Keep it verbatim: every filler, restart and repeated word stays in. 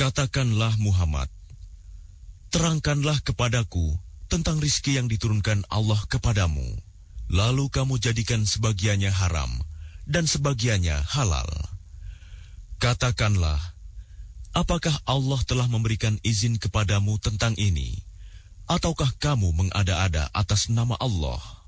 Katakanlah Muhammad, terangkanlah kepadaku tentang rizki yang diturunkan Allah kepadamu, lalu kamu jadikan sebagiannya haram dan sebagiannya halal. Katakanlah, apakah Allah telah memberikan izin kepadamu tentang ini, ataukah kamu mengada-ada atas nama Allah?